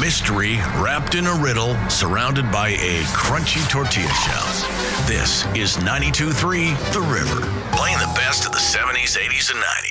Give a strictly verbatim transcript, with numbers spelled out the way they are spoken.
mystery wrapped in a riddle, surrounded by a crunchy tortilla shell. This is ninety-two point three The River, playing the best of the seventies, eighties, and nineties.